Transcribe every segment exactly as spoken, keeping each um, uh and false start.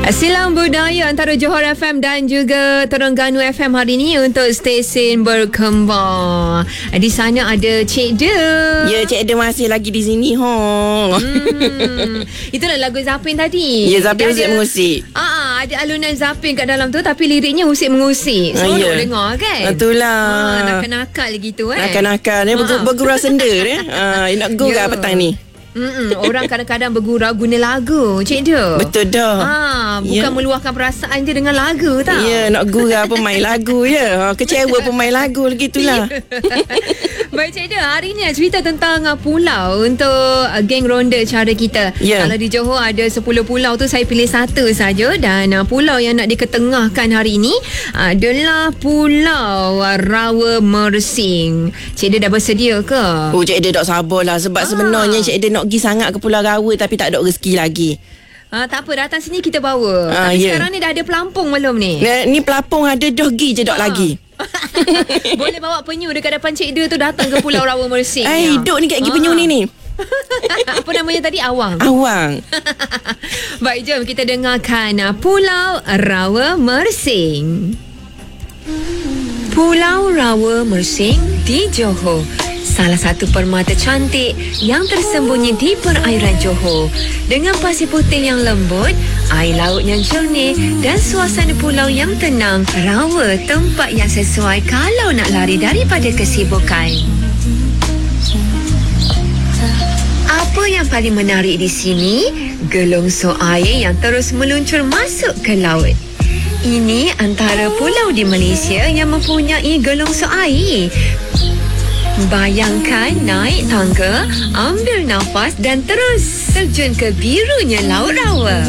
Silang budaya antara Johor F M dan juga Terengganu F M hari ini untuk stesen berkembang. Di sana ada Cik De. Ya, Cik De masih lagi di sini. Hong. Hmm, itulah lagu Zapin tadi. Ya, Zapin Usik Mengusik. Ah, ada alunan Zapin kat dalam tu, tapi liriknya Usik Mengusik. Seronok ya. dengar kan? Itulah. Ah, nakal-nakal gitu eh. Nakal-nakal ni bergu- bergurau senda ni. Ah, nak gurau petang ni. Mm-mm, orang kadang-kadang bergurau guna lagu, Cik De. Betul dah. Ah, bukan Ya. meluahkan perasaan je dengan lagu tau. Ya, nak gurau pemain lagu ya. Ha, kecewa pemain lagu begitulah. Baik Cik De, hari ni cerita tentang uh, pulau untuk uh, geng ronda cara kita. Ya. Kalau di Johor ada sepuluh pulau tu, saya pilih satu saja. Dan uh, pulau yang nak diketengahkan hari ini adalah Pulau uh, Rawa Mersing. Cik De dah bersedia ke? Oh, Cik De tak sabarlah. Sebab Ah. sebenarnya Cik De nak pergi sangat ke Pulau Rawa tapi tak ada rezeki lagi. Ah, tak apa, datang sini kita bawa. Ah, Tapi ya. sekarang ni dah ada pelampung belum ni? Ni, ni pelapung ada dah pergi je tak Ah. lagi. Boleh bawa penyu dekat depan Cik De tu datang ke Pulau Rawa Mersing. Eh, duk ni kat gigi penyu ni ni. Apa namanya tadi? Awang. Awang. Baik, jom kita dengarkan uh, Pulau Rawa Mersing. Pulau Rawa Mersing di Johor, salah satu permata cantik yang tersembunyi di perairan Johor. Dengan pasir putih yang lembut, air laut yang jernih dan suasana pulau yang tenang, Rawa tempat yang sesuai kalau nak lari daripada kesibukan. Apa yang paling menarik di sini? Gelongsor air yang terus meluncur masuk ke laut. Ini antara pulau di Malaysia yang mempunyai gelongsor air. Bayangkan naik tangga, ambil nafas dan terus terjun ke birunya Laut Rawa.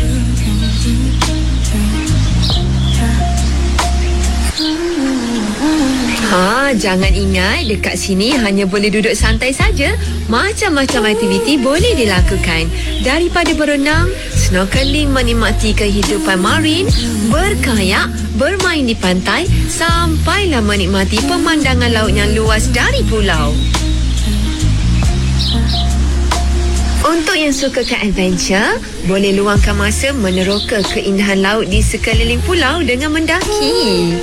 Ha, jangan ingat dekat sini hanya boleh duduk santai saja. Macam-macam aktiviti boleh dilakukan. Daripada berenang, snorkeling menikmati kehidupan marin, berkayak, bermain di pantai, sampailah menikmati pemandangan laut yang luas dari pulau. Untuk yang suka ke adventure, boleh luangkan masa meneroka keindahan laut di sekeliling pulau dengan mendaki.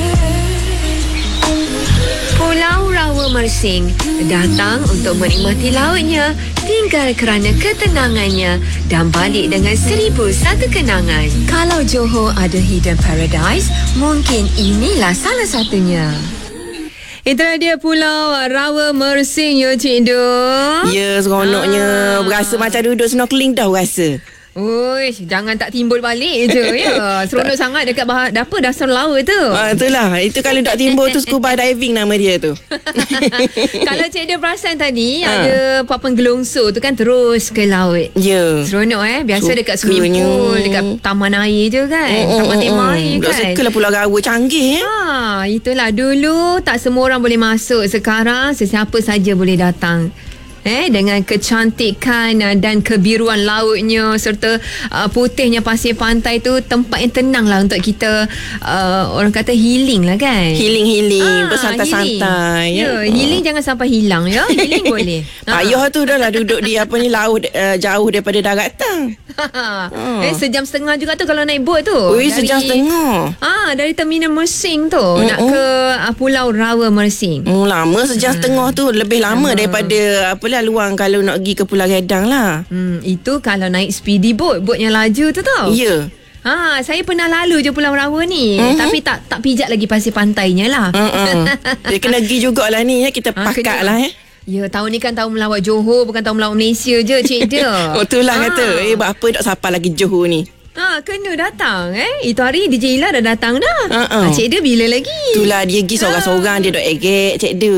Pulau Rawa Mersing, datang untuk menikmati lautnya, tinggal kerana ketenangannya dan balik dengan seribu satu kenangan. Kalau Johor ada hidden paradise, mungkin inilah salah satunya. Itulah dia Pulau Rawa Mersing ya Cik De. Ya, seronoknya. Berasa macam duduk snorkeling dah rasa. Uish, jangan tak timbul balik je ya. Seronok sangat dekat bah- apa dasar laut tu. Ah, itulah. Itu kalau tak timbul tu scuba diving nama dia tu. Kalau Cik De perasan tadi, Ha. ada papan gelongsor tu kan terus ke laut. Ya. Seronok eh. Biasa Sukanya. dekat swimming pool, dekat taman air je kan. Taman tema air Duk kan. suka lah Pulau Rawa canggih eh. Ha, itulah dulu tak semua orang boleh masuk. Sekarang sesiapa saja boleh datang. Eh, dengan kecantikan uh, dan kebiruan lautnya serta uh, putihnya pasir pantai tu, tempat yang tenang lah untuk kita uh, orang kata healing lah kan. Healing-healing. Ah, Bersantai-santai. healing. Ya, healing jangan sampai hilang ya. Healing boleh. Payah tu dah lah duduk di apa ni laut uh, jauh daripada daratan. Eh, sejam setengah juga tu kalau naik bot tu. Ui, sejam setengah. Ah, dari terminal Mersing tu Mm-mm. nak ke uh, Pulau Rawa Mersing. Hmm, lama sejam setengah tu. Lebih lama daripada apalah luang kalau nak pergi ke Pulau Redang lah. Hmm, itu kalau naik speedy boat, boat yang laju tu tau. Ya. Ha, saya pernah lalu je Pulau Rawa ni, Mm-hmm. tapi tak tak pijak lagi pasir pantainya lah. Uh-uh. Dia kena pergi jugalah ni ya. Kita Ah, pakat kena. lah eh. Ya, tahun ni kan tahun melawat Johor, bukan tahun melawat Malaysia je Cik De. Oh tu lah Ah. kata. Eh buat apa tak sapa lagi Johor ni. Ha, kena datang eh. Itu hari D J Ila dah datang dah. Uh-uh. Ha, Cik De bila lagi? Itulah dia pergi seorang-seorang. Dia duk egek Cik De.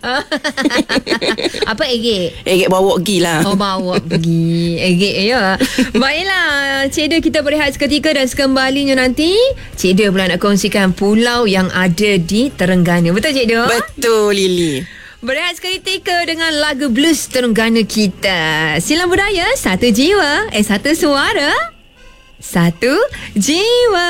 Apa egek? Egek bawa pergi lah. Oh, bawa pergi egek ya. Baiklah Cik De, kita berehat seketika dan sekembalinya nanti Cik De pula nak kongsikan pulau yang ada di Terengganu. Betul Cik De? Betul Lily. Berehat seketika dengan lagu blues Terengganu kita. Silang budaya, satu jiwa, eh satu suara, satu jiwa.